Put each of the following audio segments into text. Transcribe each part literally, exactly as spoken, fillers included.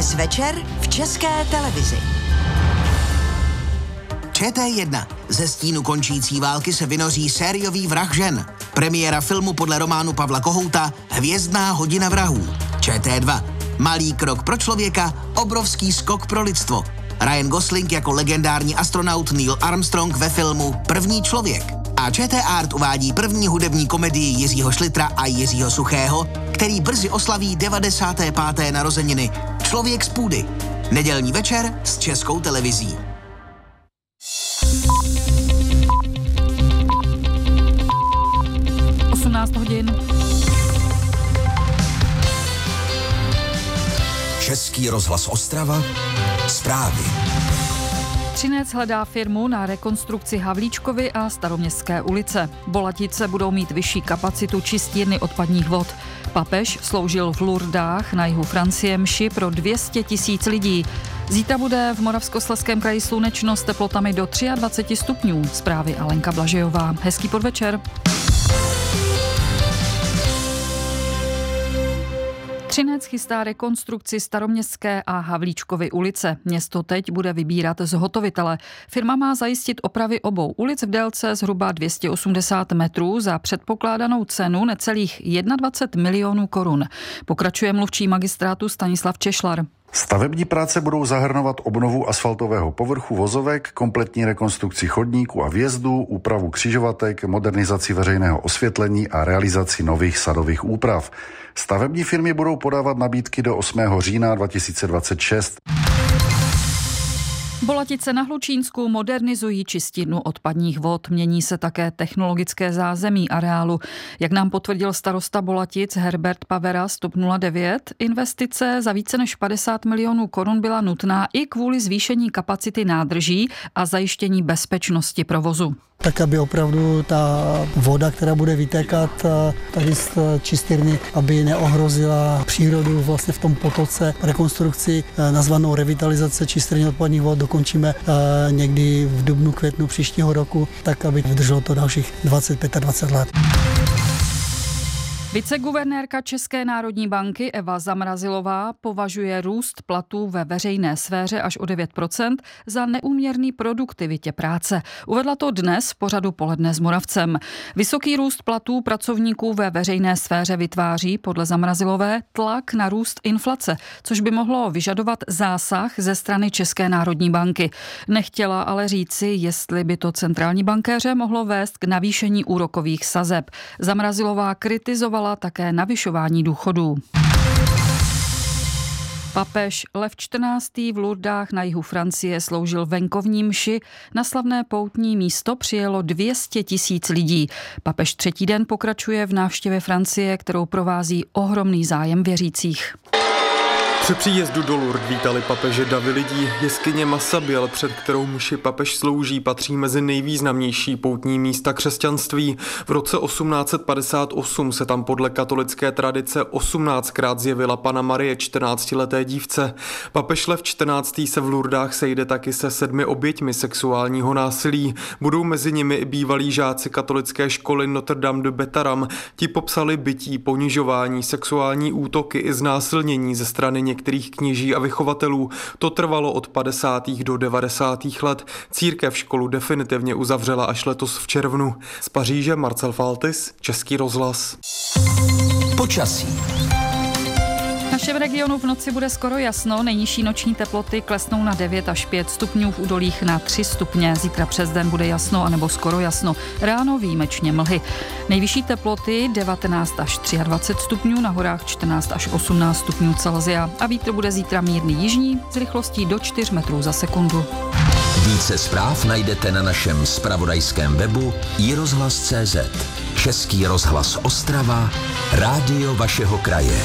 Dnes večer v České televizi. Č T jedna. Ze stínu končící války se vynoří sériový vrah žen. Premiéra filmu podle románu Pavla Kohouta Hvězdná hodina vrahů. Č T dva. Malý krok pro člověka, obrovský skok pro lidstvo. Ryan Gosling jako legendární astronaut Neil Armstrong ve filmu První člověk. A Č T Art uvádí první hudební komedii Jiřího Šlitra a Jiřího Suchého, který brzy oslaví devadesáté páté narozeniny. Člověk z půdy. Nedělní večer s Českou televizí. osmnáct hodin. Český rozhlas Ostrava. Zprávy. Třinec hledá firmu na rekonstrukci Havlíčkovy a Staroměstské ulice. Bolatice budou mít vyšší kapacitu čistírny odpadních vod. Papež sloužil v Lourdách na jihu Francie mši pro dvě stě tisíc lidí. Zítra bude v Moravskoslezském kraji slunečno s teplotami do dvacet tři stupňů. Zprávy Alenka Blažejová. Hezký podvečer. Třinec chystá rekonstrukci Staroměstské a Havlíčkovy ulice. Město teď bude vybírat zhotovitele. Firma má zajistit opravy obou ulic v délce zhruba dvě stě osmdesát metrů za předpokládanou cenu necelých dvacet jedna milionů korun. Pokračuje mluvčí magistrátu Stanislav Češlar. Stavební práce budou zahrnovat obnovu asfaltového povrchu vozovek, kompletní rekonstrukci chodníků a vjezdů, úpravu křižovatek, modernizaci veřejného osvětlení a realizaci nových sadových úprav. Stavební firmy budou podávat nabídky do osmého října dva tisíce dvacet šest. Bolatice na Hlučínsku modernizují čistírnu odpadních vod. Mění se také technologické zázemí areálu. Jak nám potvrdil starosta Bolatic Herbert Pavera z T O P nula devět, investice za více než padesát milionů korun byla nutná i kvůli zvýšení kapacity nádrží a zajištění bezpečnosti provozu. Tak, aby opravdu ta voda, která bude vytékat tady z čistírny, aby neohrozila přírodu vlastně v tom potoce. Rekonstrukci nazvanou revitalizace čistírny odpadních vod dokončíme někdy v dubnu, květnu příštího roku, tak, aby vydrželo to dalších dvacet pět dvacet let. Viceguvernérka České národní banky Eva Zamrazilová považuje růst platů ve veřejné sféře až o devět procent za neúměrný produktivitě práce. Uvedla to dnes v pořadu Poledne s Moravcem. Vysoký růst platů pracovníků ve veřejné sféře vytváří podle Zamrazilové tlak na růst inflace, což by mohlo vyžadovat zásah ze strany České národní banky. Nechtěla ale říci, jestli by to centrální bankéře mohlo vést k navýšení úrokových sazeb. Zamrazilová kritizovala také navyšování důchodů. Papež Lev čtrnáctý v Lourdách na jihu Francie sloužil venkovní mši. Na slavné poutní místo přijelo dvě stě tisíc lidí. Papež třetí den pokračuje v návštěvě Francie, kterou provází ohromný zájem věřících. Při příjezdu do Lourdes vítali papeže davy lidí. Jeskyně Massabielle, před kterou mši papež slouží, patří mezi nejvýznamnější poutní místa křesťanství. V roce osmnáct set padesát osm se tam podle katolické tradice osmnáctkrát zjevila Panna Marie čtrnáctileté dívce. Papež Lev čtrnáctý se v Lourdách sejde taky se sedmi oběťmi sexuálního násilí. Budou mezi nimi i bývalí žáci katolické školy Notre Dame de Betaram. Ti popsali bití, ponižování, sexuální útoky i znásilnění ze strany některých kněží a vychovatelů. To trvalo od padesátých do devadesátých let. Církev školu definitivně uzavřela až letos v červnu. Z Paříže Marcel Faltis, Český rozhlas. Počasí. V našem regionu v noci bude skoro jasno, nejnižší noční teploty klesnou na devět až pět stupňů, v údolích na tři stupně. Zítra přes den bude jasno anebo skoro jasno, ráno výjimečně mlhy. Nejvyšší teploty devatenáct až dvacet tři stupňů, na horách čtrnáct až osmnáct stupňů Celsia a vítr bude zítra mírný jižní s rychlostí do čtyř metrů za sekundu. Více zpráv najdete na našem zpravodajském webu i rozhlas tečka cé zet. Český rozhlas Ostrava, rádio vašeho kraje.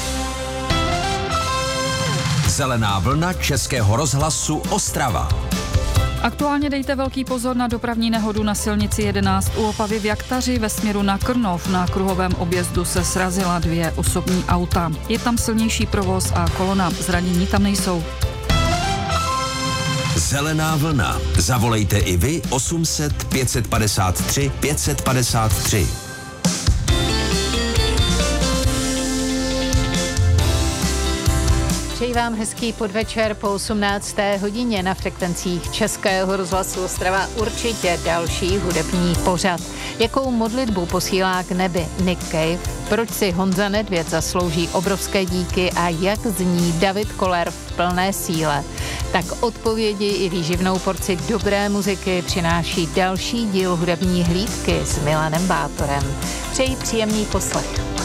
Zelená vlna Českého rozhlasu Ostrava. Aktuálně dejte velký pozor na dopravní nehodu na silnici jedenáct u Opavy v Jaktaři ve směru na Krnov. Na kruhovém objezdu se srazila dvě osobní auta. Je tam silnější provoz a kolona. Zranění tam nejsou. Zelená vlna. Zavolejte i vy osm set pět padesát tři pět padesát tři. přeji vám hezký podvečer po osmnácté hodině na frekvencích Českého rozhlasu Ostrava určitě další hudební pořad. Jakou modlitbu posílá k nebi Nick Cave, proč si Honza Nedvěd zaslouží obrovské díky a jak zní David Koller v plné síle. Tak odpovědi i výživnou porci dobré muziky přináší další díl hudební hlídky s Milanem Bátorem. Přeji příjemný poslech.